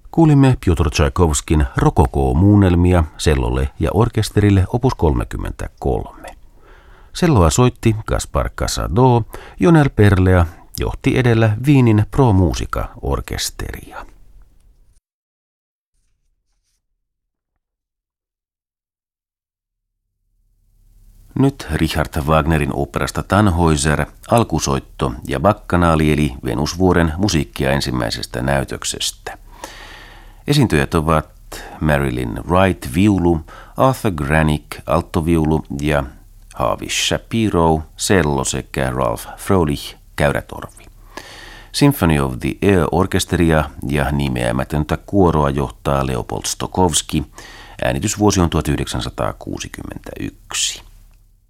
Kuulimme Pjotr Tchaikovskin rokoko-muunnelmia cellolle ja orkesterille opus 33. Celloa soitti Gaspar Casado, Jonel Perlea johti edellä Wienin Pro Musica-orkesteria. Nyt Richard Wagnerin oopperasta Tannhäuser, alkusoitto ja bakkanaali eli Venusvuoren musiikkia ensimmäisestä näytöksestä. Esiintyjät ovat Marilyn Wright viulu, Arthur Granick alttoviulu ja Harvey Shapiro cello sekä Ralph Froelich käyrätorvi. Symphony of the Air-orkesteria ja nimeämätöntä kuoroa johtaa Leopold Stokowski. Äänitysvuosi on 1961.